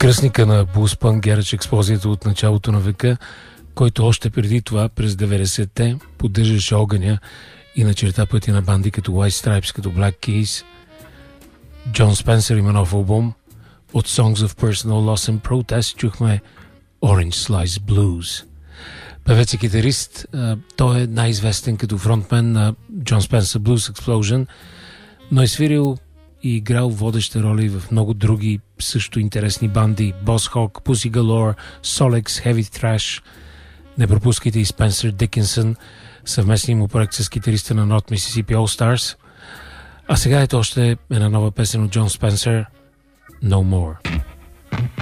кръстника на блузпънк Гараж експлозията от началото на века, който още преди това, през 90-те, поддържаше огъня и начерта пътя на банди като White Stripes, като Black Keys. Джон Спенсър има нов албум. От Songs of Personal Loss and Protest чухме Orange Slice Blues. Певец и китарист, той е най-известен като фронтмен на John Spencer Blues Explosion, но е свирил и играл водеща роли в много други също интересни банди: Boss Hog, Pussy Galore, Solex, Heavy Thrash. Не пропускайте и Спенсър Дикинсън, съвместния му проект с китариста на North Mississippi All Stars. А сега ето още една нова песен от Джон Спенсър, No More.